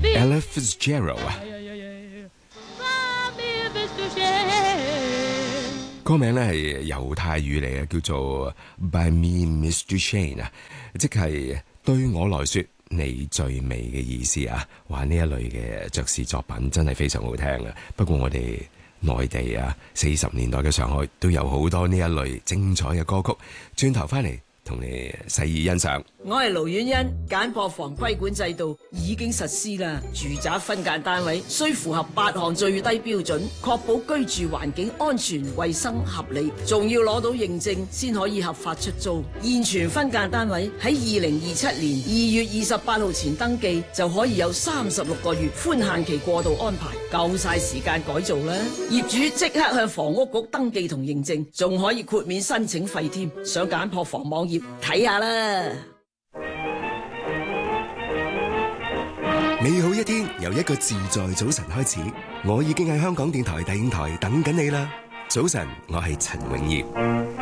Ella Fitzgerald 啊，歌名咧係猶太語嚟嘅，叫做 By Me Mr. Shane 啊，即係對我來說你最美嘅意思啊！哇，呢一類嘅爵士作品真係非常好聽啊！不過我哋內地啊，40年代嘅上海都有好多呢一類精彩嘅歌曲，轉頭翻嚟同你細意欣賞。 我係盧婉欣，簡樸房規管制度已經實施啦。住宅分間單位需符合8項最低標準，確保居住環境安全、衛生、合理，仲要攞到認證先可以合法出租。現存分間單位喺2027年2月28號前登記，就可以有36個月寬限期過渡安排，夠晒時間改造啦。業主即刻向房屋局登記同認證，仲可以豁免申請費添。上簡樸房網頁睇下啦。 美好一天由一個自在早晨開始，我已經喺香港電台第5台等緊你啦。早晨，我係陳永業。